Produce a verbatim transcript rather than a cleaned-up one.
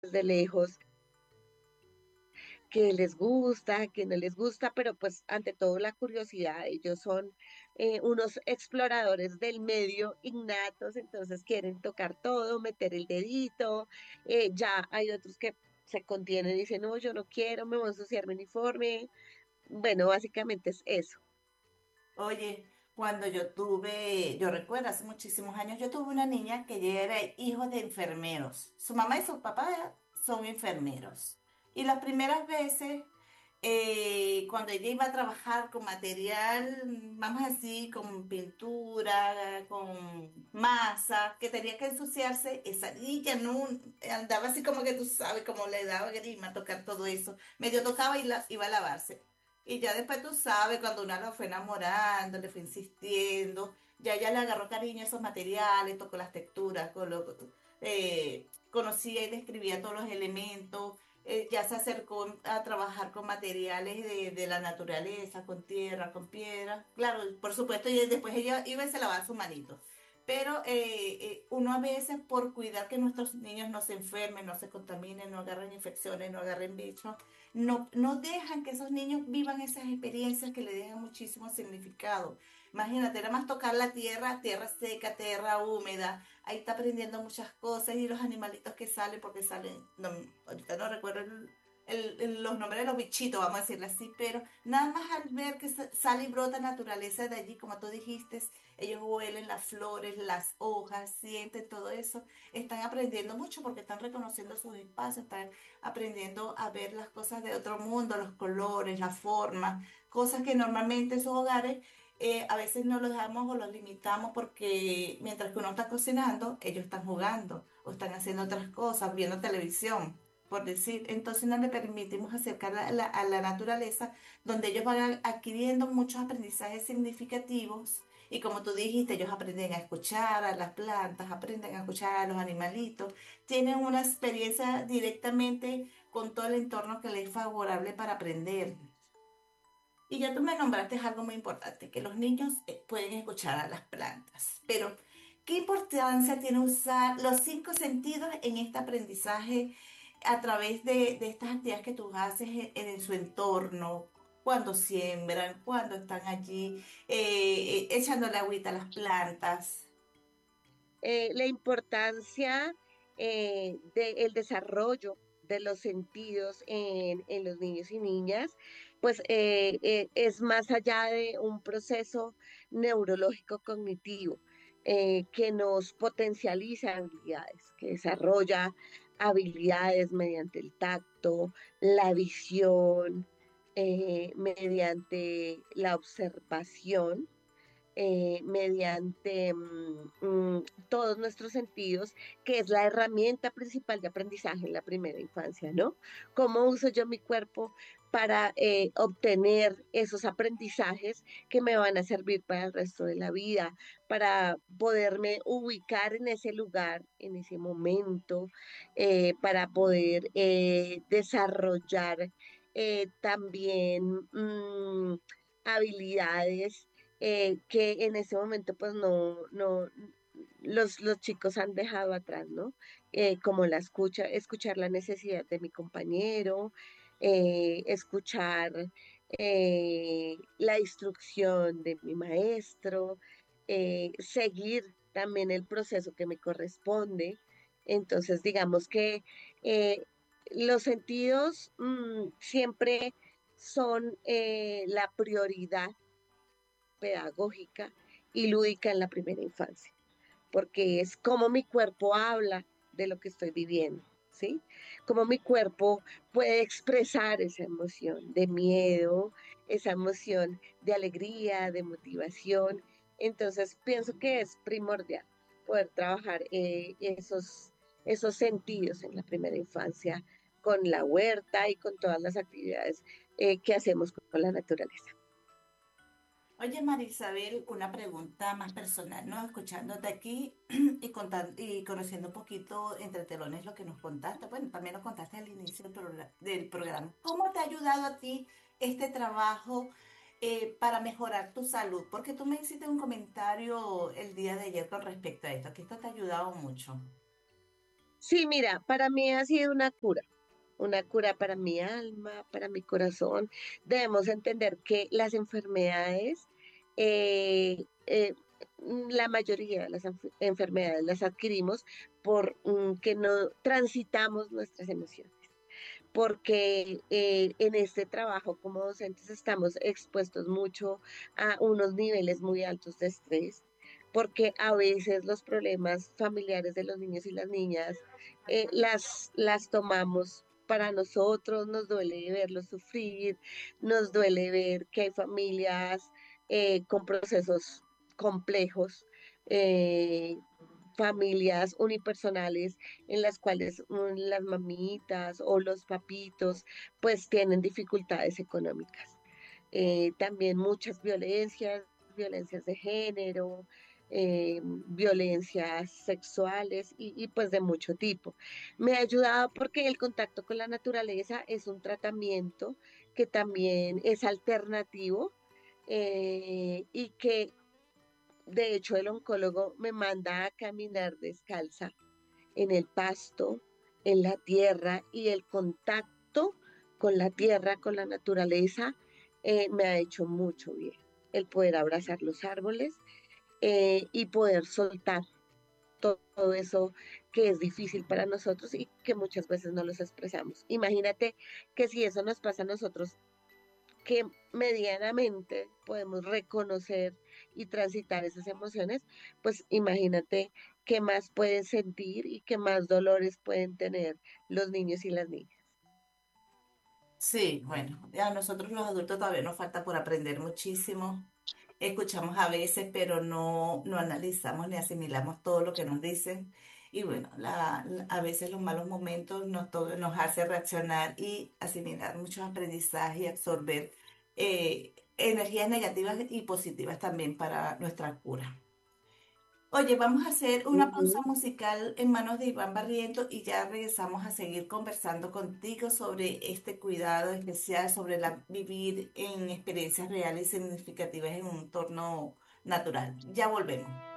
desde lejos que les gusta, que no les gusta, pero pues ante todo la curiosidad, ellos son eh, unos exploradores del medio innatos, entonces quieren tocar todo, meter el dedito, eh, ya hay otros que se contienen y dicen, no, yo no quiero, me voy a ensuciar mi uniforme. Bueno, básicamente es eso. Oye, cuando yo tuve, yo recuerdo hace muchísimos años, yo tuve una niña que ella era hijo de enfermeros. Su mamá y su papá son enfermeros. Y las primeras veces, eh, cuando ella iba a trabajar con material, vamos así, con pintura, con masa, que tenía que ensuciarse, esa niña no andaba así como que tú sabes, como le daba grima tocar todo eso. Medio tocaba y la, iba a lavarse. Y ya después tú sabes, cuando una lo fue enamorando, le fue insistiendo, ya ella le agarró cariño a esos materiales, tocó las texturas, colo- eh, conocía y describía todos los elementos, eh, ya se acercó a trabajar con materiales de, de la naturaleza, con tierra, con piedra. Claro, por supuesto, y después ella iba y se lavaba sus manitos. Pero eh, eh, uno a veces por cuidar que nuestros niños no se enfermen, no se contaminen, no agarren infecciones, no agarren bichos, no, no dejan que esos niños vivan esas experiencias que le dejan muchísimo significado. Imagínate, era más tocar la tierra, tierra seca, tierra húmeda. Ahí está aprendiendo muchas cosas y los animalitos que salen, porque salen, no, ahorita no recuerdo el- el- el- los nombres de los bichitos, vamos a decirlo así, pero nada más al ver que sa- sale y brota naturaleza de allí, como tú dijiste, ellos huelen las flores, las hojas, sienten todo eso, están aprendiendo mucho porque están reconociendo sus espacios, están aprendiendo a ver las cosas de otro mundo, los colores, la forma, cosas que normalmente en sus hogares eh, a veces no los dejamos o los limitamos porque mientras que uno está cocinando, ellos están jugando o están haciendo otras cosas, viendo televisión, por decir. Entonces no le permitimos acercar a la, a la naturaleza donde ellos van adquiriendo muchos aprendizajes significativos. Y como tú dijiste, ellos aprenden a escuchar a las plantas, aprenden a escuchar a los animalitos, tienen una experiencia directamente con todo el entorno que les es favorable para aprender. Y ya tú me nombraste algo muy importante, que los niños eh, pueden escuchar a las plantas. Pero, ¿qué importancia tiene usar los cinco sentidos en este aprendizaje a través de, de estas actividades que tú haces en, en su entorno? Cuando siembran, cuando están allí eh, eh, echándole agüita a las plantas. Eh, la importancia eh, del desarrollo de los sentidos en, en los niños y niñas, pues eh, eh, es más allá de un proceso neurológico cognitivo eh, que nos potencializa habilidades, que desarrolla habilidades mediante el tacto, la visión, eh, mediante la observación, eh, mediante mm, mm, todos nuestros sentidos, que es la herramienta principal de aprendizaje en la primera infancia, ¿no? ¿Cómo uso yo mi cuerpo para eh, obtener esos aprendizajes que me van a servir para el resto de la vida, para poderme ubicar en ese lugar, en ese momento, eh, para poder eh, desarrollar eh, también mm, habilidades eh, que en ese momento pues no, no, los, los chicos han dejado atrás, ¿no? Eh, como la escucha, escuchar la necesidad de mi compañero, eh, escuchar eh, la instrucción de mi maestro, eh, seguir también el proceso que me corresponde. Entonces, digamos que eh, los sentidos mm, siempre son eh, la prioridad pedagógica y lúdica en la primera infancia, porque es como mi cuerpo habla de lo que estoy viviendo, ¿sí? Como mi cuerpo puede expresar esa emoción de miedo, esa emoción de alegría, de motivación. Entonces, pienso que es primordial poder trabajar eh, esos, esos sentidos en la primera infancia con la huerta y con todas las actividades eh, que hacemos con la naturaleza. Oye, Marisabel, una pregunta más personal, ¿no? Escuchándote aquí y, contando, y conociendo un poquito entre telones lo que nos contaste. Bueno, también nos contaste al inicio del, progra- del programa. ¿Cómo te ha ayudado a ti este trabajo eh, para mejorar tu salud? Porque tú me hiciste un comentario el día de ayer con respecto a esto, que esto te ha ayudado mucho. Sí, mira, para mí ha sido una cura, una cura para mi alma, para mi corazón. Debemos entender que las enfermedades, eh, eh, mm, la mayoría de las enf- enfermedades las adquirimos por mm, que no transitamos nuestras emociones, porque eh, en este trabajo como docentes estamos expuestos mucho a unos niveles muy altos de estrés, porque a veces los problemas familiares de los niños y las niñas eh, las, las tomamos para nosotros, nos duele verlos sufrir, nos duele ver que hay familias eh, con procesos complejos, eh, familias unipersonales en las cuales mm, las mamitas o los papitos pues tienen dificultades económicas. Eh, también muchas violencias, violencias de género, eh, violencias sexuales y, y, pues de mucho tipo. Me ha ayudado porque el contacto con la naturaleza es un tratamiento que también es alternativo eh, y que de hecho el oncólogo me manda a caminar descalza en el pasto, en la tierra y el contacto con la tierra, con la naturaleza, eh, me ha hecho mucho bien. El poder abrazar los árboles eh, y poder soltar todo, todo eso que es difícil para nosotros y que muchas veces no los expresamos. Imagínate que si eso nos pasa a nosotros, que medianamente podemos reconocer y transitar esas emociones, pues imagínate qué más pueden sentir y qué más dolores pueden tener los niños y las niñas. Sí, bueno, a nosotros los adultos todavía nos falta por aprender muchísimo. Escuchamos a veces, pero no, no analizamos ni asimilamos todo lo que nos dicen. Y bueno, la- la- a veces los malos momentos nos, to- nos hace reaccionar y asimilar muchos aprendizajes y absorber eh, energías negativas y positivas también para nuestra cura. Oye, vamos a hacer una pausa Ujú. musical en manos de Iván Barriento y ya regresamos a seguir conversando contigo sobre este cuidado especial, sobre la, vivir en experiencias reales y significativas en un entorno natural. Ya volvemos.